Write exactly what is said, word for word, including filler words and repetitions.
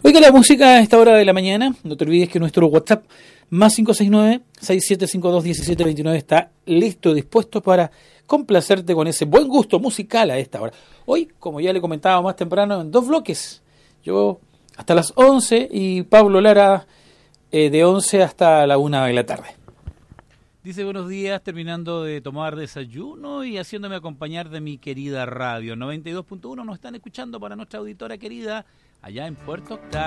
Oiga la música a esta hora de la mañana. No te olvides que nuestro WhatsApp más cinco seis nueve, seis siete cinco dos, uno siete dos nueve está listo, dispuesto para complacerte con ese buen gusto musical a esta hora. Hoy, como ya le comentaba más temprano, en dos bloques. Yo hasta las once y Pablo Lara eh, de once hasta la una de la tarde. Dice buenos días, terminando de tomar desayuno y haciéndome acompañar de mi querida radio. noventa y dos punto uno nos están escuchando para nuestra auditora querida allá en Puerto Octavio.